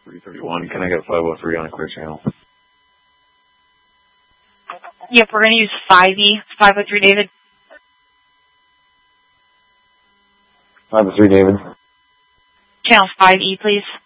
331. Can I get 503 on a clear channel? Yep, we're going to use 5E, 503 David. 503 David. Channel 5E, please.